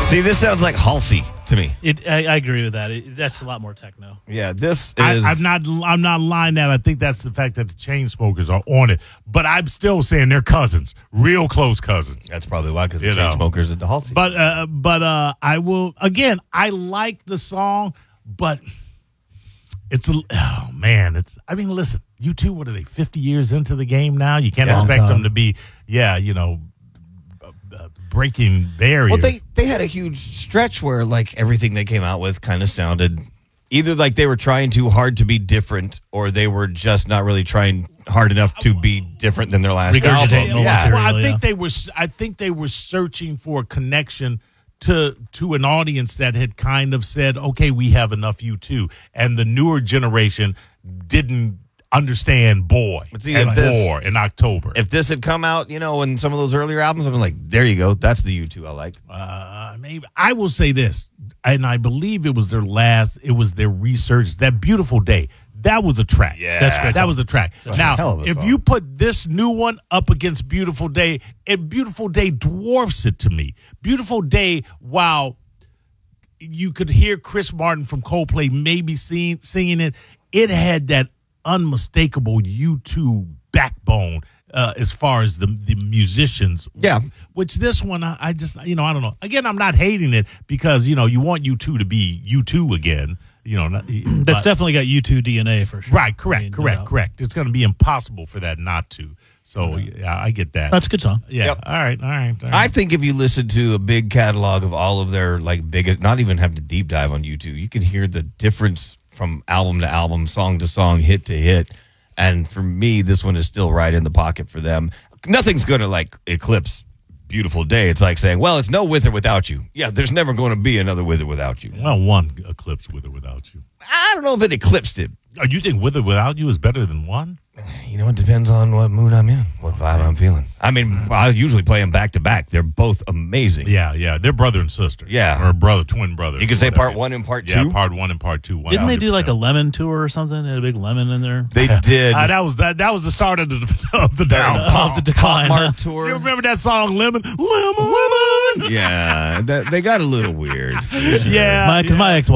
See, this sounds like Halsey to me. I agree with that. That's a lot more techno. Yeah, this is. I'm not lying that I think that's the fact that the Chainsmokers are on it, but I'm still saying they're cousins, real close cousins. That's probably why, because the You know. Chainsmokers at the Halsey. But I will again. I like the song, but it's I mean, listen, you two. What are they? 50 years into the game now. You can't expect them to be, breaking barriers. Well, they had a huge stretch where like everything they came out with kind of sounded either like they were trying too hard to be different, or they were just not really trying hard enough to be different than their last Regurgitate album. normal Yeah. material. Well, I think they were searching for a connection to an audience that had kind of said, "Okay, we have enough U2," and the newer generation didn't understand "Boy" But see, and if this- "War" in October. If this had come out, in some of those earlier albums, I'd be like, there you go. That's the U2 I like. Maybe I will say this, and I believe it was their research. That Beautiful Day, that was a track. Yeah. That's great. That was a track. a hell Now, of a if song. you put this new one up against Beautiful Day, Beautiful Day dwarfs it to me. Beautiful Day, while you could hear Chris Martin from Coldplay maybe singing it, it had that unmistakable U2 backbone as far as the musicians. Yeah. Which this one, I just, I don't know. Again, I'm not hating it because, you want U2 to be U2 again. That's definitely got U2 DNA for sure. Right, correct. It's going to be impossible for that not to. So, yeah, I get that. That's a good song. Yeah, Yep. all right. I think if you listen to a big catalog of all of their biggest, not even have to deep dive on U2, you can hear the difference from album to album, song to song, hit to hit. And for me, this one is still right in the pocket for them. Nothing's going to eclipse Beautiful Day. It's like saying, well, it's no With or Without You. Yeah, there's never going to be another With or Without You. Well, one eclipse With or Without You. I don't know if it eclipsed it. You think With or Without You is better than one? It depends on what mood I'm in, what vibe I'm feeling. I mean, I usually play them back to back. They're both amazing. Yeah. They're brother and sister. Yeah. Or twin brothers. You could say part one and part two. Yeah, part one and part two. Didn't they do like a lemon tour or something? They had a big lemon in there. They did. That was the start of the downfall. Of the decline. Pop Mart tour. You remember that song, Lemon? Lemon. Yeah, they got a little weird. Yeah. Because my ex